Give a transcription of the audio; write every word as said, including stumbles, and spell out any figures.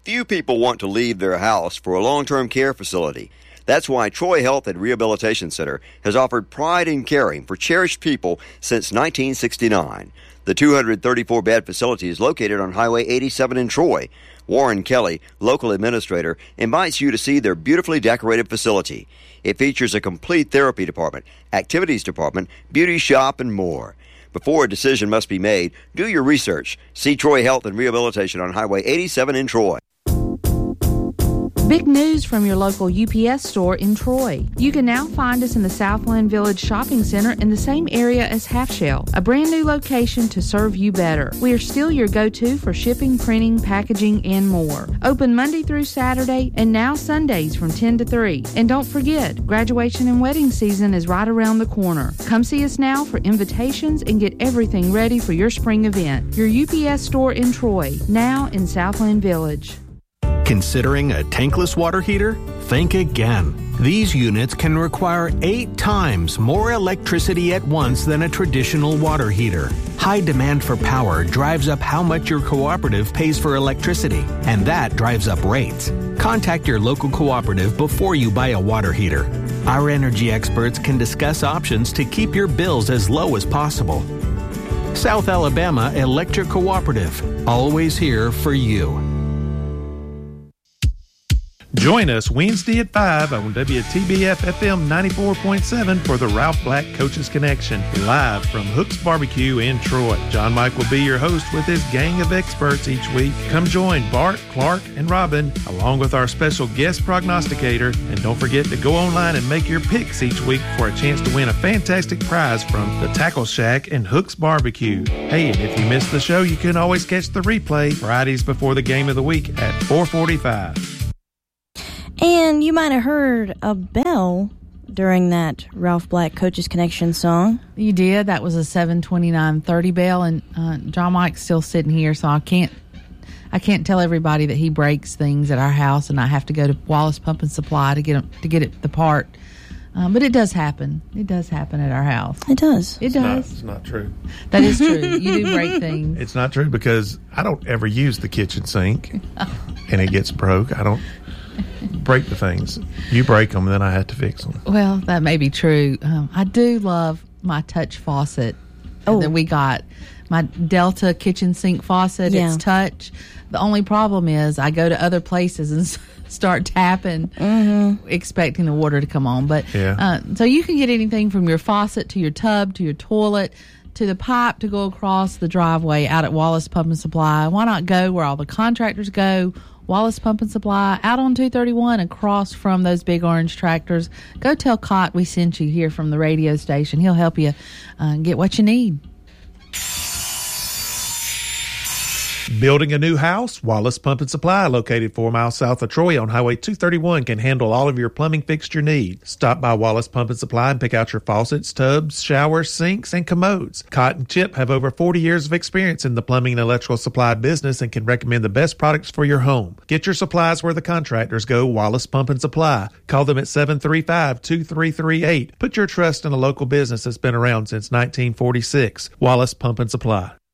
Few people want to leave their house for a long-term care facility. That's why Troy Health and Rehabilitation Center has offered pride in caring for cherished people since nineteen sixty-nine. The two hundred thirty-four bed facility is located on Highway eighty-seven in Troy. Warren Kelly, local administrator, invites you to see their beautifully decorated facility. It features a complete therapy department, activities department, beauty shop, and more. Before a decision must be made, do your research. See Troy Health and Rehabilitation on Highway eighty-seven in Troy. Big news from your local U P S store in Troy. You can now find us in the Southland Village Shopping Center in the same area as Half Shell, a brand new location to serve you better. We are still your go-to for shipping, printing, packaging, and more. Open Monday through Saturday and now Sundays from ten to three. And don't forget, graduation and wedding season is right around the corner. Come see us now for invitations and get everything ready for your spring event. Your U P S store in Troy, now in Southland Village. Considering a tankless water heater? Think again. These units can require eight times more electricity at once than a traditional water heater. High demand for power drives up how much your cooperative pays for electricity, and that drives up rates. Contact your local cooperative before you buy a water heater. Our energy experts can discuss options to keep your bills as low as possible. South Alabama Electric Cooperative, always here for you. Join us Wednesday at five on W T B F F M ninety-four point seven for the Ralph Black Coaches Connection, live from Hook's Barbecue in Troy. John Mike will be your host with his gang of experts each week. Come join Bart, Clark, and Robin, along with our special guest prognosticator. And don't forget to go online and make your picks each week for a chance to win a fantastic prize from the Tackle Shack and Hook's Barbecue. Hey, and if you missed the show, you can always catch the replay Fridays before the game of the week at four forty-five. And you might have heard a bell during that Ralph Black Coaches Connection song. You did. That was a seven twenty-nine thirty bell, and uh, John Mike's still sitting here, so I can't I can't tell everybody that he breaks things at our house, and I have to go to Wallace Pump and Supply to get him, to get it the part. Um, but it does happen. It does happen at our house. It does. It it's does. Not, it's not true. That is true. You do break things. It's not true because I don't ever use the kitchen sink, and it gets broke. I don't break the things. You break them, and then I have to fix them. Well, that may be true. Um, I do love my touch faucet oh. that we got. My Delta kitchen sink faucet, yeah. It's touch. The only problem is I go to other places and start tapping, mm-hmm. expecting the water to come on. But yeah. uh, so you can get anything from your faucet to your tub to your toilet to the pipe to go across the driveway out at Wallace Pump and Supply. Why not go where all the contractors go? Wallace Pump and Supply, out on two thirty-one, across from those big orange tractors. Go tell Cott we sent you here from the radio station. He'll help you uh, get what you need. Building a new house? Wallace Pump and Supply, located four miles south of Troy on Highway two thirty-one, can handle all of your plumbing fixture needs. Stop by Wallace Pump and Supply and pick out your faucets, tubs, showers, sinks, and commodes. Cott and Chip have over forty years of experience in the plumbing and electrical supply business and can recommend the best products for your home. Get your supplies where the contractors go, Wallace Pump and Supply. Call them at seven three five, two three three eight. Put your trust in a local business that's been around since nineteen forty-six. Wallace Pump and Supply.